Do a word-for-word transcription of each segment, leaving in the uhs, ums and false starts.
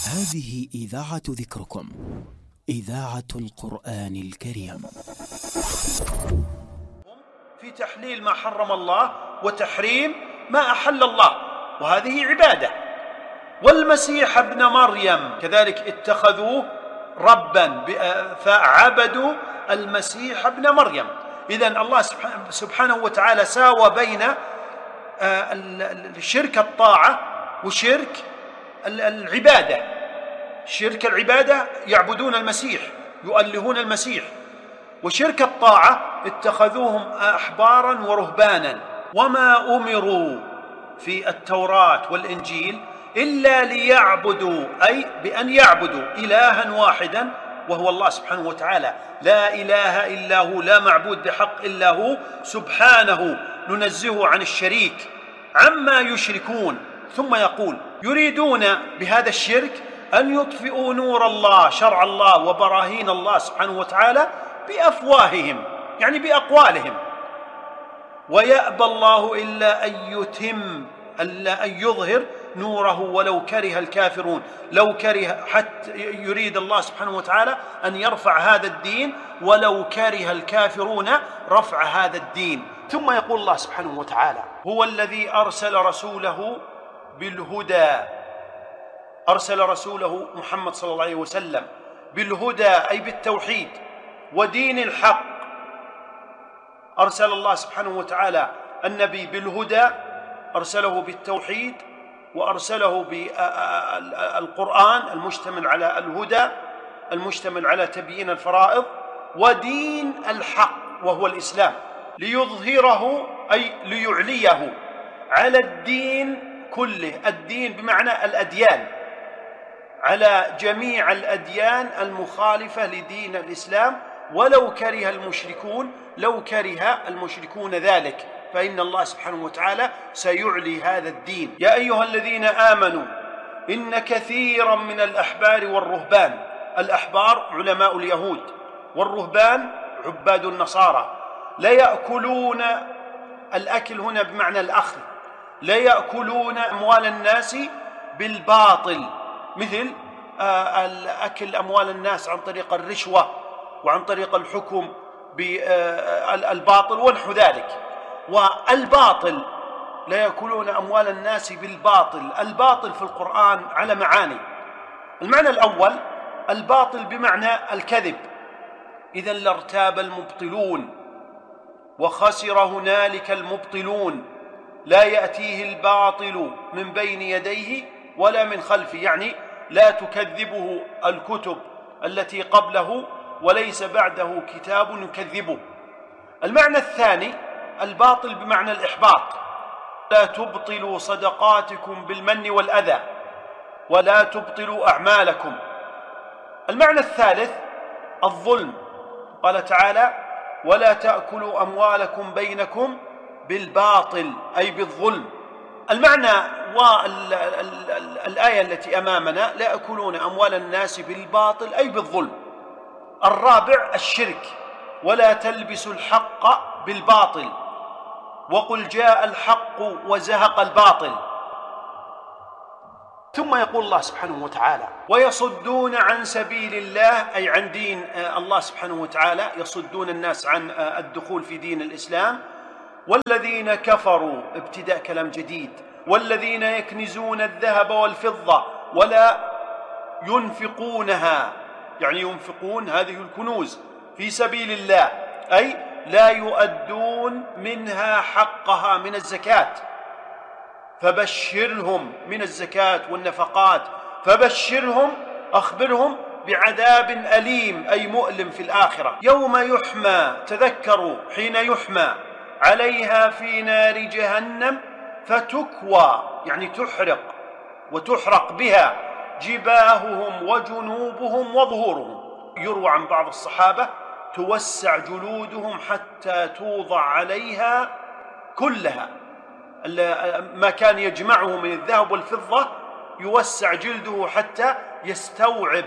هذه إذاعة ذكركم، إذاعة القرآن الكريم. في تحليل ما حرم الله وتحريم ما أحل الله، وهذه عبادة. والمسيح ابن مريم كذلك اتخذوه ربا فعبدوا المسيح ابن مريم. إذن الله سبحانه وتعالى ساوى بين شرك الطاعة وشرك العبادة. شرك العبادة يعبدون المسيح، يؤلهون المسيح، وشرك الطاعة اتخذوهم أحبارا ورهبانا. وما أمروا في التوراة والإنجيل إلا ليعبدوا، أي بأن يعبدوا إلها واحدا وهو الله سبحانه وتعالى، لا إله إلا هو، لا معبود بحق إلا هو سبحانه، ننزهه عن الشريك عما يشركون. ثم يقول: يريدون بهذا الشرك أن يطفئوا نور الله، شرع الله وبراهين الله سبحانه وتعالى بأفواههم، يعني بأقوالهم، ويأبى الله إلا أن يتم، ألا أن يظهر نوره ولو كره الكافرون. لو كره، حتى يريد الله سبحانه وتعالى أن يرفع هذا الدين ولو كره الكافرون رفع هذا الدين. ثم يقول الله سبحانه وتعالى: هو الذي أرسل رسوله بالهدى، أرسل رسوله محمد صلى الله عليه وسلم بالهدى أي بالتوحيد ودين الحق. أرسل الله سبحانه وتعالى النبي بالهدى، أرسله بالتوحيد، وأرسله بالقرآن المشتمل على الهدى، المشتمل على تبيين الفرائض، ودين الحق وهو الإسلام، ليظهره أي ليعليه على الدين كله. الدين بمعنى الأديان، على جميع الأديان المخالفة لدين الإسلام، ولو كره المشركون، لو كره المشركون ذلك، فإن الله سبحانه وتعالى سيعلي هذا الدين. يا أيها الذين آمنوا إن كثيرا من الأحبار والرهبان، الأحبار علماء اليهود، والرهبان عباد النصارى، لا يأكلون، الأكل هنا بمعنى الأخذ، لا يأكلون أموال الناس بالباطل، مثل أكل أموال الناس عن طريق الرشوة وعن طريق الحكم بالباطل ونحو ذلك. والباطل لا يأكلون أموال الناس بالباطل. الباطل في القرآن على معاني. المعنى الأول الباطل بمعنى الكذب، إذا لارتاب المبطلون وخسر هنالك المبطلون، لا يأتيه الباطل من بين يديه ولا من خلفه، يعني لا تكذبه الكتب التي قبله وليس بعده كتاب يكذبه. المعنى الثاني الباطل بمعنى الإحباط، لا تبطلوا صدقاتكم بالمن والأذى ولا تبطلوا أعمالكم. المعنى الثالث الظلم، قال تعالى: ولا تأكلوا أموالكم بينكم بالباطل أي بالظلم. المعنى والآية التي أمامنا: لا يأكلون أموال الناس بالباطل أي بالظلم. الرابع الشرك، ولا تلبسوا الحق بالباطل وقل جاء الحق وزهق الباطل. ثم يقول الله سبحانه وتعالى: ويصدون عن سبيل الله أي عن دين الله سبحانه وتعالى، يصدون الناس عن الدخول في دين الإسلام. والذين كفروا، ابتداء كلام جديد، والذين يكنزون الذهب والفضة ولا ينفقونها، يعني ينفقون هذه الكنوز في سبيل الله، أي لا يؤدون منها حقها من الزكاة، فبشرهم من الزكاة والنفقات، فبشرهم أخبرهم بعذاب أليم أي مؤلم في الآخرة. يوم يحمى، تذكروا حين يحمى عليها في نار جهنم فتكوى، يعني تحرق وتحرق بها جباههم وجنوبهم وظهورهم. يروى عن بعض الصحابة: توسع جلودهم حتى توضع عليها كلها، ما كان يجمعه من الذهب والفضة يوسع جلده حتى يستوعب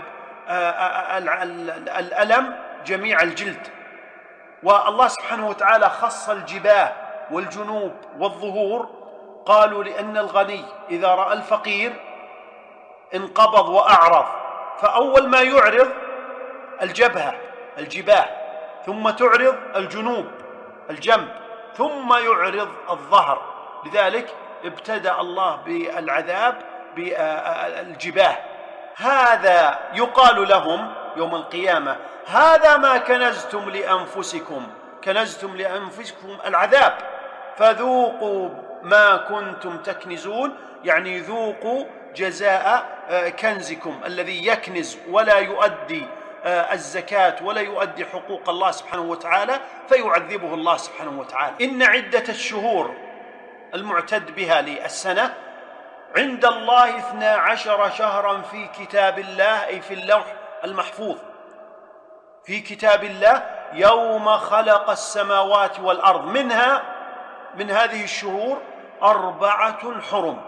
الألم جميع الجلد. والله سبحانه وتعالى خص الجباه والجنوب والظهور، قالوا لأن الغني إذا رأى الفقير انقبض وأعرض، فأول ما يعرض الجبهة الجباه، ثم تعرض الجنوب الجنب، ثم يعرض الظهر. لذلك ابتدأ الله بالعذاب بالجباه. هذا يقال لهم يوم القيامة: هذا ما كنزتم لأنفسكم، كنزتم لأنفسكم العذاب، فذوقوا ما كنتم تكنزون، يعني ذوقوا جزاء كنزكم الذي يكنز ولا يؤدي الزكاة ولا يؤدي حقوق الله سبحانه وتعالى، فيعذبه الله سبحانه وتعالى. إن عدة الشهور المعتد بها للسنة عند الله اثنا عشر شهرا في كتاب الله، أي في اللوح المحفوظ، في كتاب الله يوم خلق السماوات والأرض. منها من هذه الشهور أربعة حرم،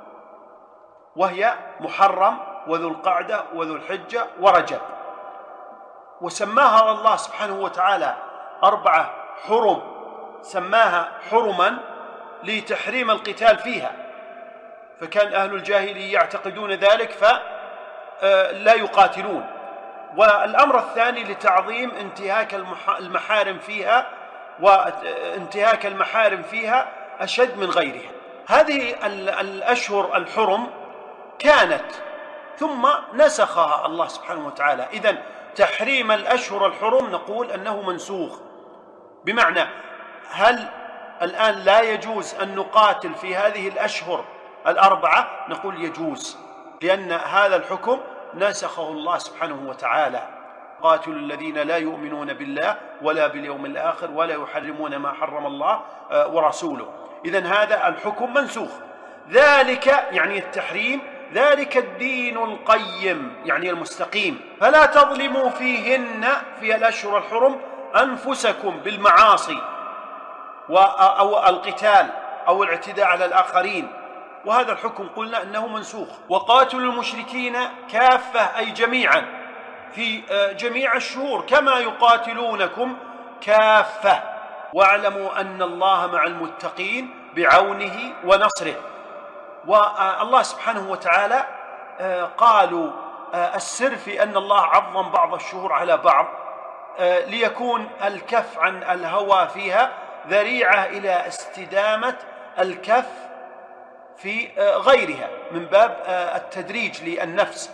وهي محرم وذو القعدة وذو الحجة ورجب. وسماها الله سبحانه وتعالى أربعة حرم، سماها حرما لتحريم القتال فيها، فكان أهل الجاهلية يعتقدون ذلك فلا يقاتلون. والأمر الثاني لتعظيم انتهاك المحارم فيها، وانتهاك المحارم فيها أشد من غيرها. هذه الأشهر الحرم كانت ثم نسخها الله سبحانه وتعالى. إذن تحريم الأشهر الحرم نقول أنه منسوخ، بمعنى هل الآن لا يجوز أن نقاتل في هذه الأشهر الأربعة؟ نقول يجوز، لأن هذا الحكم نسخه الله سبحانه وتعالى: قاتلوا الذين لا يؤمنون بالله ولا باليوم الآخر ولا يحرمون ما حرم الله ورسوله. إذن هذا الحكم منسوخ. ذلك يعني التحريم، ذلك الدين القيم يعني المستقيم، فلا تظلموا فيهن في الأشهر الحرم أنفسكم بالمعاصي أو القتال أو الاعتداء على الآخرين. وهذا الحكم قلنا أنه منسوخ. وقاتلوا المشركين كافة، أي جميعا في جميع الشهور كما يقاتلونكم كافة، واعلموا أن الله مع المتقين بعونه ونصره. والله سبحانه وتعالى قالوا السر في أن الله عظم بعض الشهور على بعض ليكون الكف عن الهوى فيها ذريعة إلى استدامة الكف في غيرها من باب التدريج للنفس،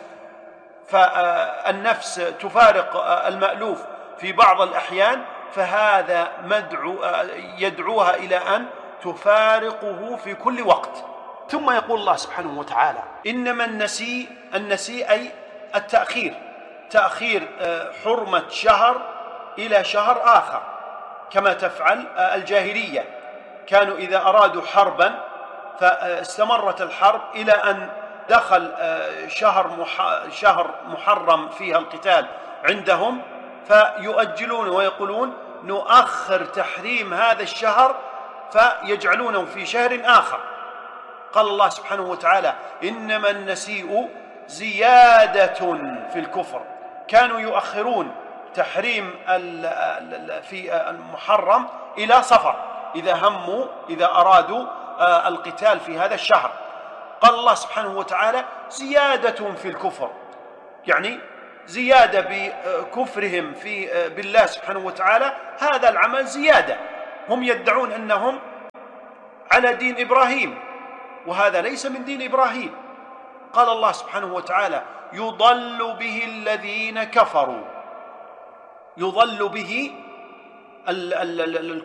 فالنفس تفارق المألوف في بعض الأحيان، فهذا مدعو يدعوها إلى أن تفارقه في كل وقت. ثم يقول الله سبحانه وتعالى: إنما النسيء، النسيء أي التأخير، تأخير حرمة شهر إلى شهر آخر، كما تفعل الجاهلية. كانوا إذا أرادوا حربا فاستمرت الحرب إلى أن دخل شهر شهر محرم فيها القتال عندهم، فيؤجلون ويقولون نؤخر تحريم هذا الشهر فيجعلونه في شهر آخر. قال الله سبحانه وتعالى: إنما النسيء زيادة في الكفر. كانوا يؤخرون تحريم في المحرم إلى صفر إذا هموا إذا أرادوا القتال في هذا الشهر. قال الله سبحانه وتعالى: زيادة في الكفر، يعني زيادة بكفرهم في بالله سبحانه وتعالى، هذا العمل زيادة. هم يدعون أنهم على دين إبراهيم، وهذا ليس من دين إبراهيم. قال الله سبحانه وتعالى: يضل به الذين كفروا، يضل به